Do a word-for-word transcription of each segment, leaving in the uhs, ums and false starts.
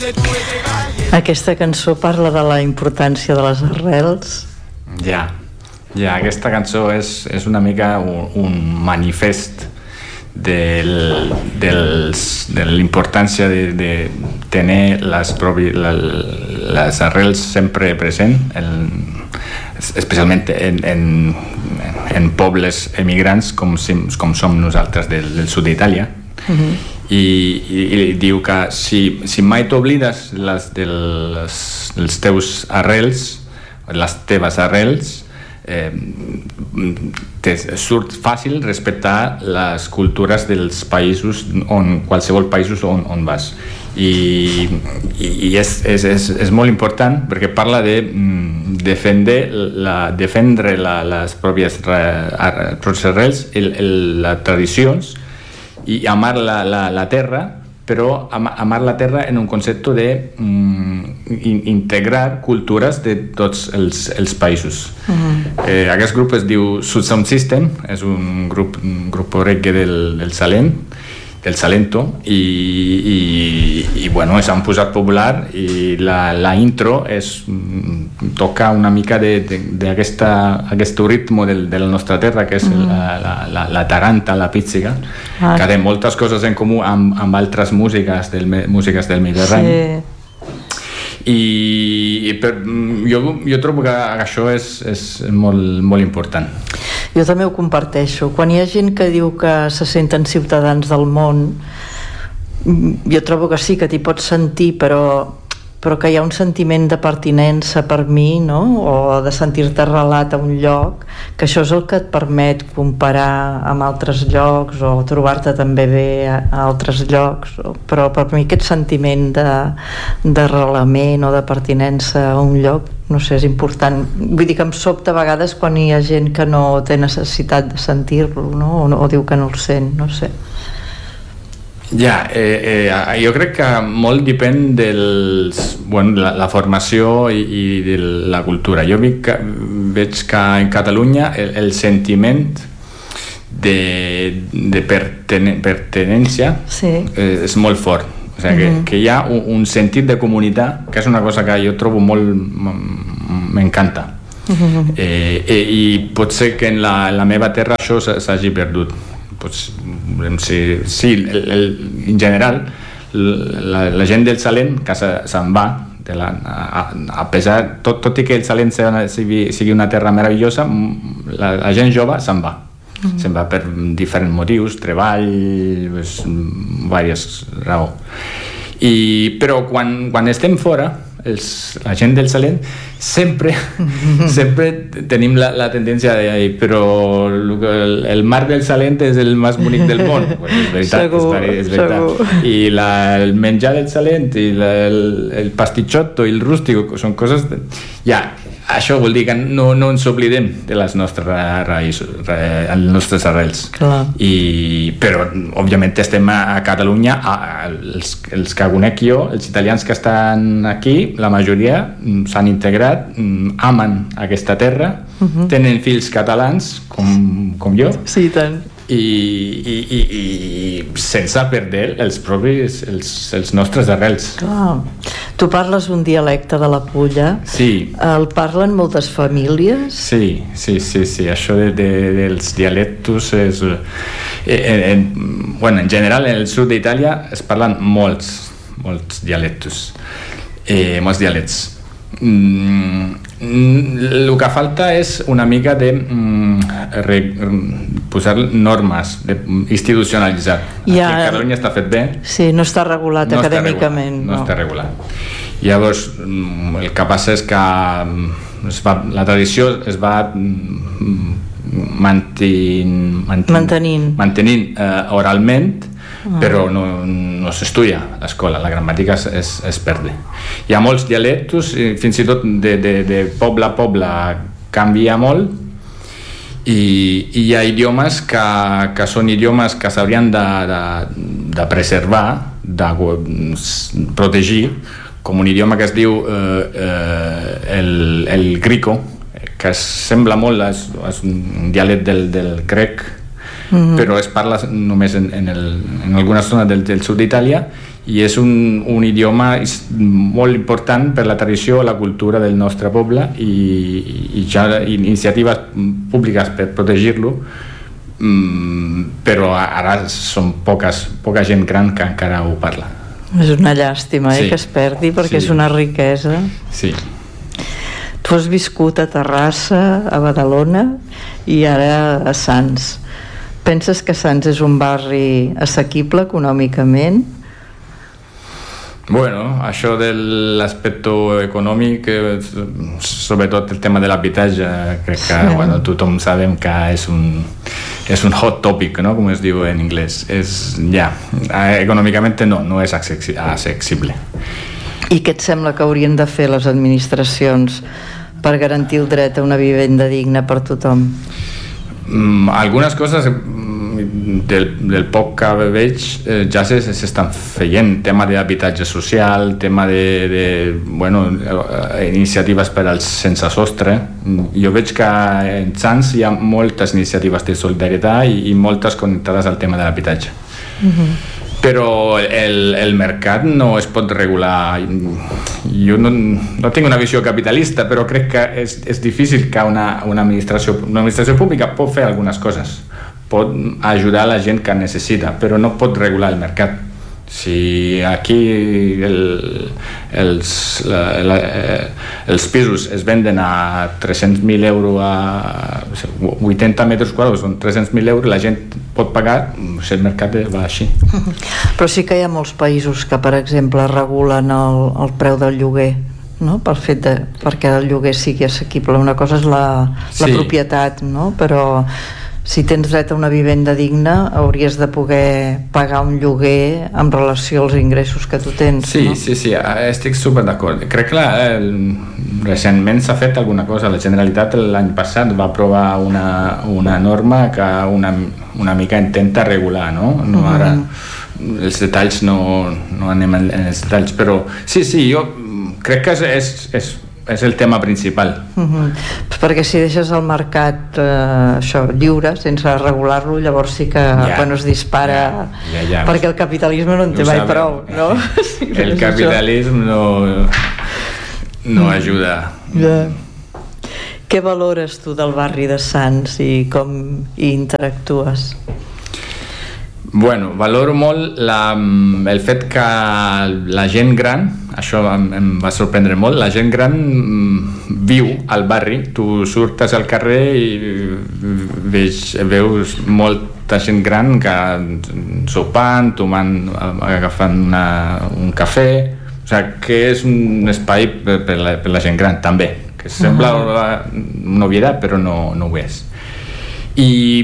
Aquesta cançó parla de la importància de les arrels. Ja, ja aquesta cançó és, és una mica un, un manifest del, dels, de l'importància de, de tenir les, propi, la, les arrels sempre present, el, especialment en, en, en pobles emigrants com, com som nosaltres del, del sud d'Itàlia. Uh-huh. I, i, i diu que si, si mai t'oblides les, dels, dels teus arrels, les teves arrels, eh, te surt fàcil respectar les cultures dels països, on, qualsevol països on, on vas. I, i és, és, és, és molt important perquè parla de mm, defendre, la, defendre la, les pròpies arrels, el, el, les tradicions, i amar la, la, la terra, però amar la terra en un concepte de mm, integrar cultures de tots els, els països. Uh-huh. Eh, aquest grup es diu Sud Sound System, és un grup, un grup reggae del, del Salent, del Salento, i, i, i bueno, s'han posat popular i la, la intro és mm, tocar una mica d'aquest ritme del, de la nostra terra, que és mm. la, la, la, la taranta, la pizzica, ah. que té moltes coses en comú amb, amb altres músiques del, músiques del Mediterrani. Sí. I, i per, jo, jo trobo que això és, és molt, molt important. Jo també ho comparteixo. Quan hi ha gent que diu que se senten ciutadans del món, jo trobo que sí, que t'hi pots sentir, però, però que hi ha un sentiment de pertinença per mi, no? O de sentir-te arrelat a un lloc, que això és el que et permet comparar amb altres llocs o trobar-te també bé a, a altres llocs. Però per mi aquest sentiment d'arrelament o de pertinença a un lloc, no sé, és important. Vull dir que em sobta a vegades quan hi ha gent que no té necessitat de sentir-lo, no? O, no, o diu que no el sent, no sé. Ja, eh, eh, jo crec que molt depèn de bueno, la, la formació i, i de la cultura. Jo veig que, veig que en Catalunya el, el sentiment de, de pertene, pertenència sí. eh, és molt fort. O sigui, uh-huh. que, que hi ha un, un sentit de comunitat, que és una cosa que jo trobo molt... m'encanta. Uh-huh. Eh, eh, I pot ser que en la, en la meva terra això s'hagi perdut. Pots, sí, sí el, el, en general, la, la gent del Salent que se, se'n va, de la, a, a pesar, tot, tot i que el Salent sigui, sigui una terra meravellosa, la, la gent jove se'n va. Mm-hmm. Se'n va per diferents motius, treball, pues, diverses raons. I, però quan, quan estem fora, els, la gent del Salent, sempre, sempre tenim la, la tendència de dir, però el, el mar del Salent és el més bonic del món. Pues és veritat, segur, és, és veritat. I la, el menjar del Salent, i la, el, el pasticciotto i el rústico, són coses... De, ja, això vol dir que no, no ens oblidem de les nostres raïsos, els nostres arrels. I, però, òbviament, estem a, a Catalunya, a, a, els, els que conec jo, els italians que estan aquí, la majoria s'han integrat, amen aquesta terra, uh-huh. tenen fills catalans, com, com jo. Sí, tant. I, i, i, i sense perdre els propis, els, els nostres arrels. Clar. Tu parles un dialecte de la Pulla. Sí. El parlen moltes famílies? Sí, sí, sí, sí. Això de, de, dels dialectos és... Eh, en, bueno, en general, en el sud d'Itàlia es parlen molts, molts dialectos. Eh, molts dialects. Mm, el que falta és una mica de mm, re, posar normes, de institucionalitzar. Ja, aquí a Catalunya està fet bé. Sí, no està regulat no acadèmicament. Està regulat, no, no està regulat. Llavors, el que passa és que es va, la tradició es va mantin, mantin, mantenint, mantenint eh, oralment, ah. però no, no s'estudia a l'escola, la gramàtica es, es, es perde. Hi ha molts dialectes, fins i tot de, de, de poble a poble canvia molt, i, i hi ha idiomes que, que són idiomes que s'haurien de, de, de preservar, de protegir, com un idioma que es diu eh, eh, el, el grico, que sembla molt, és, és un dialecte del, del grec, mm-hmm. però es parla només en, en, el, en alguna zona del, del sud d'Itàlia, i és un, un idioma molt important per la tradició, la cultura del nostre poble, i, i ja iniciatives públiques per protegir-lo, però ara són poques, poca gent gran que encara ho parla. És una llàstima, eh, sí. que es perdi, perquè sí. és una riquesa. Sí. Tu has viscut a Terrassa, a Badalona i ara a Sants. Penses que Sants és un barri assequible econòmicament? Bueno, això de l'aspecte econòmic, sobretot el tema de l'habitatge, crec que sí. bueno, tothom sabem que és un, és un hot topic, no? Com es diu en anglès. És, ja, econòmicament no, no és accessible. I què et sembla que haurien de fer les administracions per garantir el dret a una vivenda digna per tothom? Mm, algunes coses del, del poc que veig eh, ja s'estan fent, tema d'habitatge social, tema de, de bueno, iniciatives per als sense sostre. Jo veig que en Sants hi ha moltes iniciatives de solidaritat i, i moltes connectades al tema de l'habitatge. Uh-huh. Però el, el mercat no es pot regular. Jo no, no tinc una visió capitalista, però crec que és, és difícil que una, una, administració, una administració pública pot fer algunes coses, pot ajudar la gent que necessita, però no pot regular el mercat. Si aquí el, els, la, la, els pisos es venden a tres-cents mil euros, a vuitanta metres quadrats, són tres-cents mil euros, la gent pot pagar, si el mercat va així. Però sí que hi ha molts països que, per exemple, regulen el, el preu del lloguer, no? Pel fet de, perquè el lloguer sigui assequible. Una cosa és la, la sí. propietat, no? Però si tens dret a una vivenda digna, hauries de poder pagar un lloguer en relació als ingressos que tu tens. Sí, no? sí, sí, estic super d'acord. Crec que la, el, recentment s'ha fet alguna cosa. La Generalitat l'any passat va aprovar una, una norma que una, una mica intenta regular, no? No ara, els detalls no, no anem en els detalls, però sí, sí, jo crec que és, és, és és el tema principal. Uh-huh. Pues perquè si deixes el mercat eh, això, lliure, sense regular-lo, llavors sí que ja, bueno, es dispara, ja, ja, ja. perquè el capitalisme no en té mai prou, no? Sí, el capitalisme no, no ajuda. Ja. Què valores tu del barri de Sants i com hi interactues? Bueno, valoro molt la, el fet que la gent gran, això em, em va sorprendre molt, la gent gran viu al barri. Tu surtes al carrer i veus, veus molta gent gran que sopant, tomant, agafant una, un cafè, o sigui que és un espai per, per, la, per la gent gran també, que sembla una obvietat però no, no ho és. I,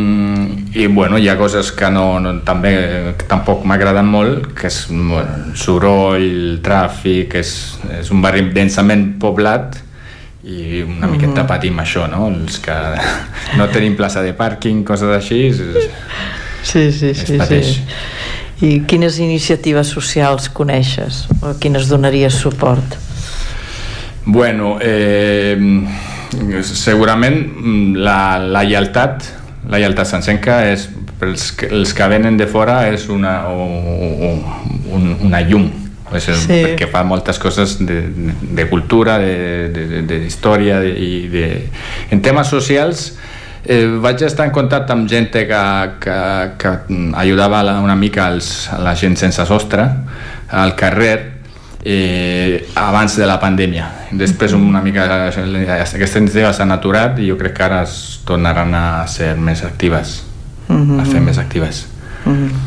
i bueno, hi ha coses que no, no també que tampoc m'agraden molt, que és bueno, soroll, el tràfic, és, és un barri densament poblat i una mm-hmm. miqueta patim això, no? Els que no tenim plaça de pàrquing, coses així, es, sí, sí, es sí, pateix. Sí. I quines iniciatives socials coneixes o quines donaries suport? Bueno, eh, segurament la, la lleialtat la lleialtat sancenca és pels que, els que venen de fora és una, un, una llum, és el, sí. perquè fa moltes coses de, de cultura, de, de, de història de, i de... en temes socials eh, vaig estar en contacte amb gent que, que, que ajudava una mica als, a la gent sense sostre al carrer Eh, abans de la pandèmia. Després una mica aquestes iniciatives s'han aturat i jo crec que ara es tornaran a ser més actives, mm-hmm. a fer més actives. Mm-hmm.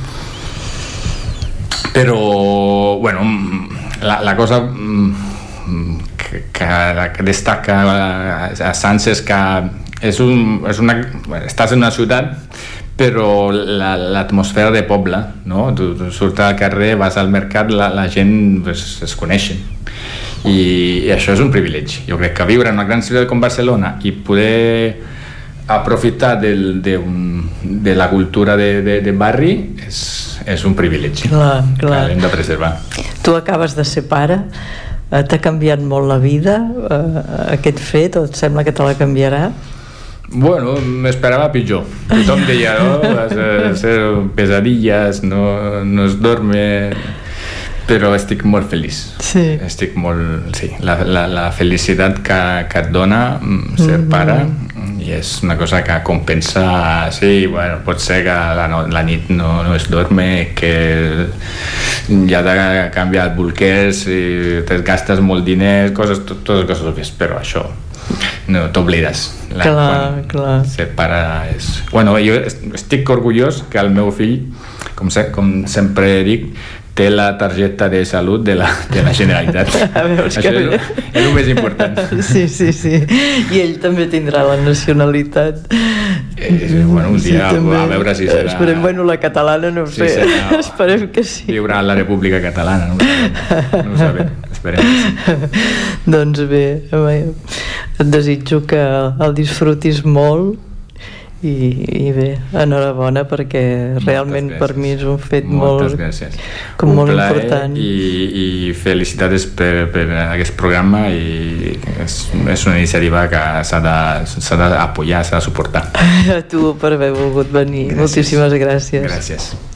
Però bueno, la, la cosa que, que, que destaca a Sants és que és un, és una, estàs en una ciutat però la, l'atmosfera de poble, no? Tu, tu surts al carrer, vas al mercat, la, la gent pues, es coneixen I, i això és un privilegi. Jo crec que viure en una gran ciutat com Barcelona i poder aprofitar del, de, un, de la cultura de, de, de barri és, és un privilegi clar, clar. que l'hem de preservar. Tu acabes de ser pare, t'ha canviat molt la vida aquest fet o et sembla que te la canviarà? Bueno, m'esperava pitjor. Tothom deia, oh, vas a hacer pesadillas, no, no es dorme... però estic molt feliç. Sí. Estic molt... Sí, la, la, la felicitat que, que et dona ser mm-hmm. pare i és una cosa que compensa. Sí, bueno, pot ser que la, la nit no, no es dorme, que ja t'ha canviat bolquers i te gastes molt diners, coses, tot, totes coses obvies, però això no t'oblides. Clar, clar. Ser pare és... Bueno, jo estic orgullós que el meu fill, com, se, com sempre dic, té la targeta de salut de la, de la Generalitat. A veure, això és, el, és el més important. Sí, sí, sí. I ell també tindrà la nacionalitat. Eh, bueno, un dia sí, a veure si serà... Esperem, bueno, la catalana no ho si sé. Serà... Esperem que sí. Viurà a la República Catalana, no ho sabem. No ho sabem. Esperem que sí. Doncs bé, et desitjo que el disfrutis molt i, i bé, enhorabona perquè realment per mi és un fet Moltes molt, gràcies. com un molt plaer important i, i felicitats per, per aquest programa i és, és una iniciativa que s'ha d'apoyar, s'ha de suportar. A tu per haver volgut venir. Gràcies. Moltíssimes gràcies. Gràcies.